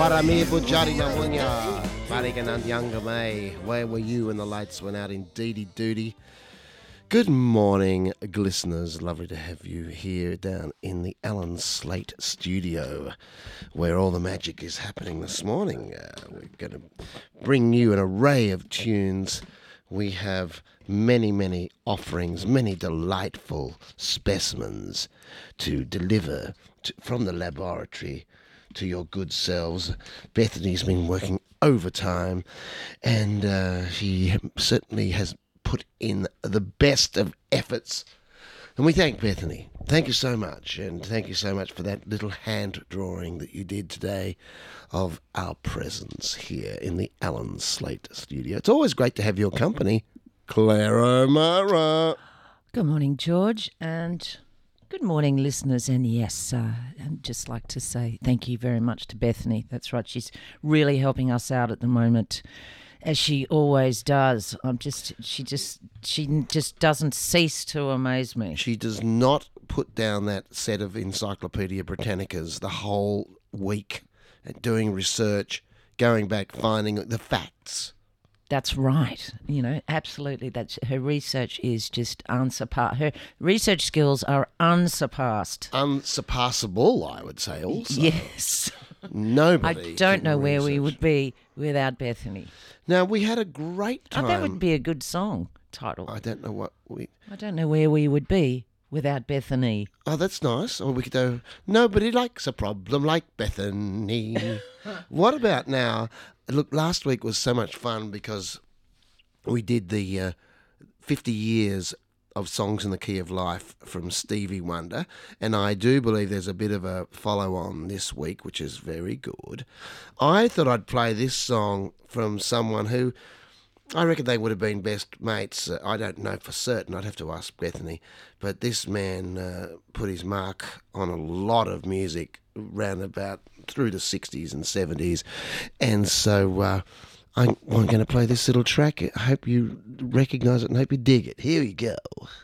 Warami Bujari Mamunya, Bariganand Yangamay. Where were you when the lights went out in Deedy Duty? Good morning, listeners. Lovely to have you here down in the Alan Slate studio, where all the magic is happening this morning. We're going to bring you an array of tunes. We have many offerings, many delightful specimens to deliver from the laboratory to your good selves. Bethany's been working overtime, and she certainly has put in the best of efforts. And we thank Bethany. Thank you so much, and thank you so much for that little hand drawing that you did today of our presence here in the Alan Slate studio. It's always great to have your company, Claire O'Mara. Good morning, George, and good morning, listeners. And yes, I'd just like to say thank you very much to Bethany. That's right, she's really helping us out at the moment, as she always does. She just doesn't cease to amaze me. She does not put down that set of Encyclopedia Britannicas the whole week, doing research, going back, finding the facts. That's right. You know, absolutely. That's her research is just unsurpassed. Her research skills are unsurpassed. Unsurpassable, I would say also. Yes. Nobody. I don't know where we would be without Bethany. Now, we had a great time. Oh, that would be a good song title. I don't know where we would be without Bethany. Oh, that's nice. Or we could go, nobody likes a problem like Bethany. What about now? Look, last week was so much fun because we did the 50 years of Songs in the Key of Life from Stevie Wonder, and I do believe there's a bit of a follow-on this week, which is very good. I thought I'd play this song from someone who I reckon they would have been best mates. I don't know for certain. I'd have to ask Bethany. But this man put his mark on a lot of music round about through the 60s and 70s. And so I'm going to play this little track. I hope you recognise it and hope you dig it. Here we go.